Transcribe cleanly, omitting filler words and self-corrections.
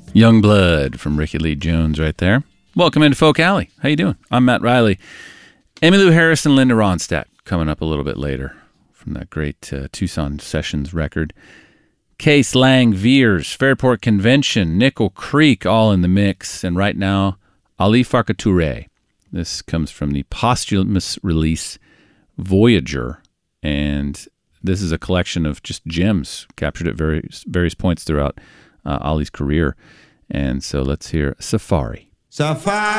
Young Blood from Ricky Lee Jones right there. Welcome into Folk Alley. How you doing? I'm Matt Riley. Emmylou Harris and Linda Ronstadt coming up a little bit later from that great Tucson Sessions record. Case Lang, Veers, Fairport Convention, Nickel Creek, all in the mix. And right now, Ali Farka Touré. This comes from the posthumous release Voyager. And this is a collection of just gems captured at various points throughout Ali's career. And so let's hear Safari. Safari.